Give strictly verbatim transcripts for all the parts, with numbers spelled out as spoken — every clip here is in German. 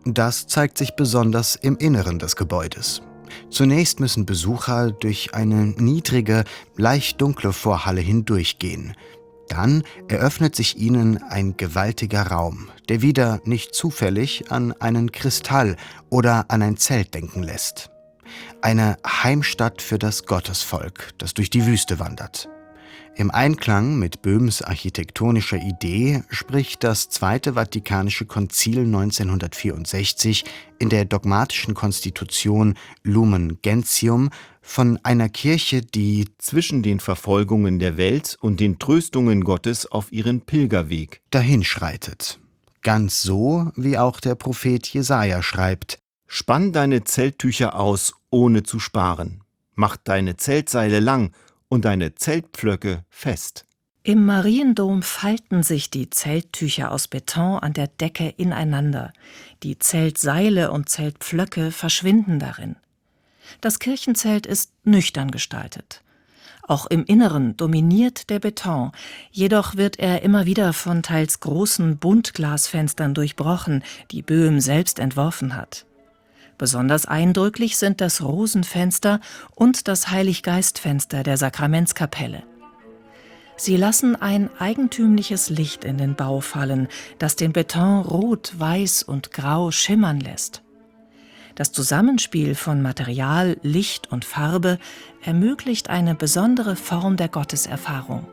Das zeigt sich besonders im Inneren des Gebäudes. Zunächst müssen Besucher durch eine niedrige, leicht dunkle Vorhalle hindurchgehen. Dann eröffnet sich ihnen ein gewaltiger Raum, der wieder nicht zufällig an einen Kristall oder an ein Zelt denken lässt. Eine Heimstatt für das Gottesvolk, das durch die Wüste wandert. Im Einklang mit Böhms architektonischer Idee spricht das Zweite Vatikanische Konzil neunzehnhundertvierundsechzig in der dogmatischen Konstitution Lumen Gentium von einer Kirche, die zwischen den Verfolgungen der Welt und den Tröstungen Gottes auf ihren Pilgerweg dahinschreitet. Ganz so, wie auch der Prophet Jesaja schreibt: Spann deine Zelttücher aus, ohne zu sparen. Mach deine Zeltseile lang und deine Zeltpflöcke fest. Im Mariendom falten sich die Zelttücher aus Beton an der Decke ineinander. Die Zeltseile und Zeltpflöcke verschwinden darin. Das Kirchenzelt ist nüchtern gestaltet. Auch im Inneren dominiert der Beton, jedoch wird er immer wieder von teils großen Buntglasfenstern durchbrochen, die Böhm selbst entworfen hat. Besonders eindrücklich sind das Rosenfenster und das Heiliggeistfenster der Sakramentskapelle. Sie lassen ein eigentümliches Licht in den Bau fallen, das den Beton rot, weiß und grau schimmern lässt. Das Zusammenspiel von Material, Licht und Farbe ermöglicht eine besondere Form der Gotteserfahrung.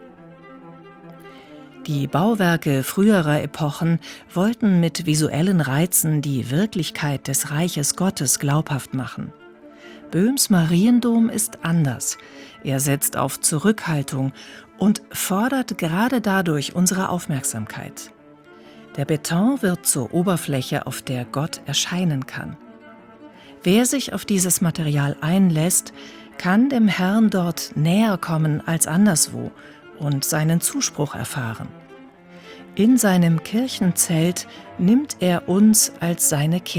Die Bauwerke früherer Epochen wollten mit visuellen Reizen die Wirklichkeit des Reiches Gottes glaubhaft machen. Böhms Mariendom ist anders. Er setzt auf Zurückhaltung und fordert gerade dadurch unsere Aufmerksamkeit. Der Beton wird zur Oberfläche, auf der Gott erscheinen kann. Wer sich auf dieses Material einlässt, kann dem Herrn dort näher kommen als anderswo und seinen Zuspruch erfahren. In seinem Kirchenzelt nimmt er uns als seine Kinder.